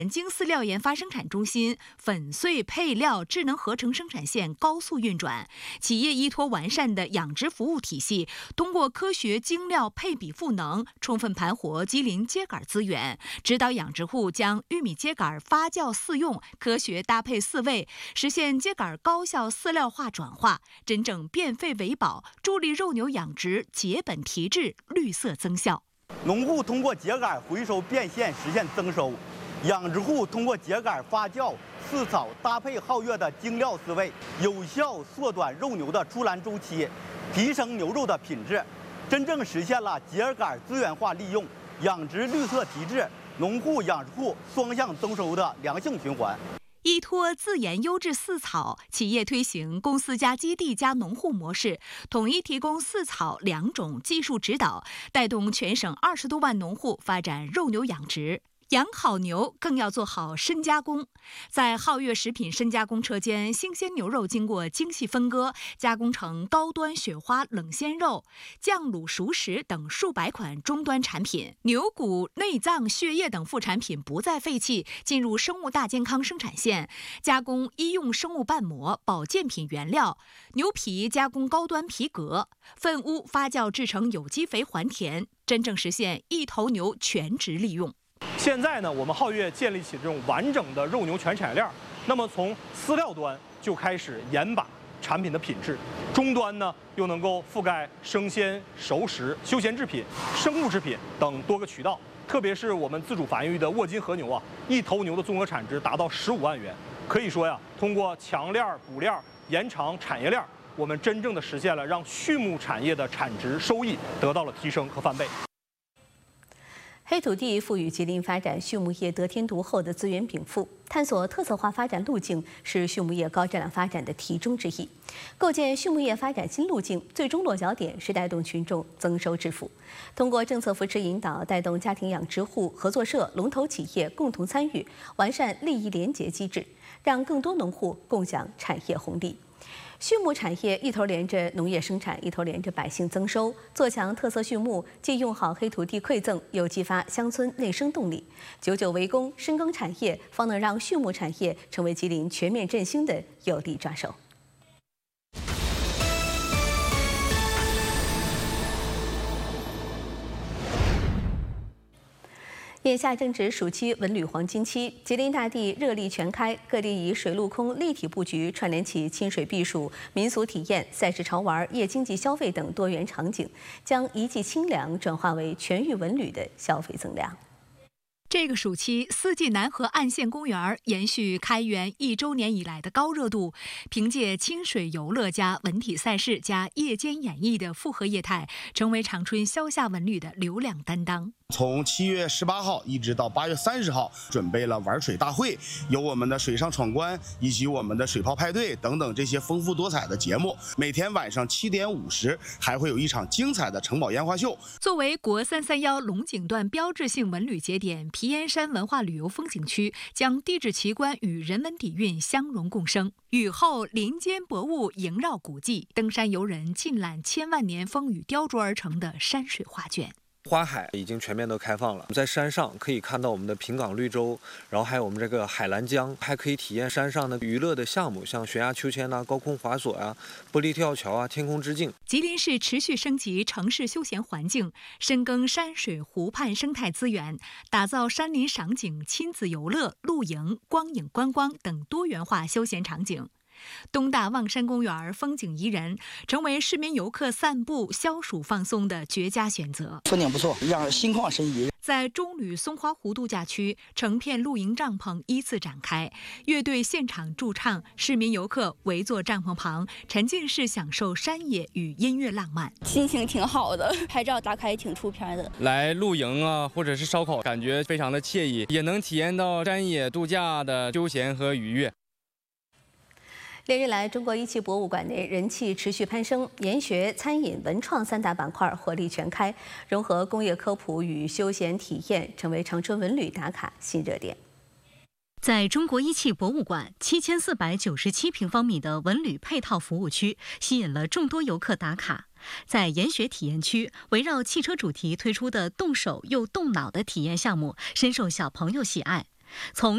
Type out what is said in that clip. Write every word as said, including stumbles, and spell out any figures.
京饲料研发生产中心粉碎配料智能合成生产线高速运转，企业依托完善的养殖服务体系，通过科学精料配比赋能，充分盘活吉林秸秆资源，指导养殖户将玉米秸秆发酵饲用，科学搭配饲喂，实现秸秆高效饲料化转化，真正变废为宝，助力肉牛养殖节本提质、绿色增效。 农户通过秸秆回收变现实现增收。养殖户通过秸秆发酵、饲草搭配皓月的精料饲喂，有效缩短肉牛的出栏周期，提升牛肉的品质，真正实现了秸秆资源化利用、养殖绿色提质、农户养殖户双向增收的良性循环。 依托自研优质饲草，企业推行公司加基地加农户模式，统一提供饲草两种技术指导，带动全省二十多万农户发展肉牛养殖。养好牛更要做好深加工，在皓月食品深加工车间，新鲜牛肉经过精细分割，加工成高端雪花冷鲜肉、酱卤熟食等数百款终端产品。牛骨、内脏、血液等副产品不再废弃，进入生物大健康生产线，加工医用生物瓣膜、保健品原料。牛皮加工高端皮革，粪污发酵制成有机肥还田，真正实现一头牛全值利用。 现在呢，我们皓月建立起这种完整的肉牛全产业链，那么从饲料端就开始严把产品的品质，终端呢又能够覆盖生鲜、熟食、休闲制品、生物制品等多个渠道。特别是我们自主繁育的沃金和牛啊，一头牛的综合产值达到十五万元。可以说呀，通过强链补链延长产业链，我们真正的实现了让畜牧产业的产值收益得到了提升和翻倍。 黑土地赋予吉林发展畜牧业得天独厚的资源禀赋，探索特色化发展路径是畜牧业高质量发展的题中之一。构建畜牧业发展新路径，最终落脚点是带动群众增收致富。通过政策扶持引导，带动家庭养殖户、合作社、龙头企业共同参与，完善利益联结机制，让更多农户共享产业红利。畜牧产业一头连着农业生产，一头连着百姓增收。做强特色畜牧，既用好黑土地馈赠，又激发乡村内生动力。久久为功，深耕产业，方能让畜牧产业成为吉林全面振兴的有力抓手。眼下正值暑期文旅黄金期，吉林大地热力全开，各地以水陆空立体布局串联起亲水避暑、民俗体验、赛事潮玩、夜经济消费等多元场景，将一季清凉转化为全域文旅的消费增量。 这个暑期，四季南河岸线公园延续开园一周年以来的高热度，凭借清水游乐加文体赛事加夜间演绎的复合业态，成为长春消夏文旅的流量担当。 从七月十八号一直到八月三十号，准备了玩水大会，有我们的水上闯关，以及我们的水炮派对等等这些丰富多彩的节目。每天晚上七点五十，还会有一场精彩的城堡烟花秀。 作为国三三幺龙井段标志性文旅节点，皮烟山文化旅游风景区将地质奇观与人文底蕴相融共生。雨后林间薄雾萦绕古迹，登山游人尽览千万年风雨雕琢而成的山水画卷。 花海已经全面都开放了，在山上可以看到我们的平岗绿洲，然后还有我们这个海蓝江，还可以体验山上的娱乐的项目，像悬崖秋千呐、高空滑索啊、玻璃跳桥啊、天空之镜。 吉林市持续升级城市休闲环境，深耕山水湖畔生态资源，打造山林赏景、亲子游乐、露营、光影观光等多元化休闲场景。东大望山公园风景宜人，成为市民游客散步、消暑放松的绝佳选择。 风景不错，让心旷神怡。 在中旅松花湖度假区，成片露营帐篷依次展开，乐队现场驻唱，市民游客围坐帐篷旁，沉浸式享受山野与音乐浪漫， 心情挺好的，拍照打卡也挺出片的。 来露营啊，或者是烧烤，感觉非常的惬意，也能体验到山野度假的休闲和愉悦。 连日来，中国一汽博物馆内人气持续攀升，研学、餐饮、文创三大板块火力全开，融合工业科普与休闲体验，成为长春文旅打卡新热点。 在中国一汽博物馆，七千四百九十七平方米的文旅配套服务区吸引了众多游客打卡。在研学体验区，围绕汽车主题推出的动手又动脑的体验项目深受小朋友喜爱。从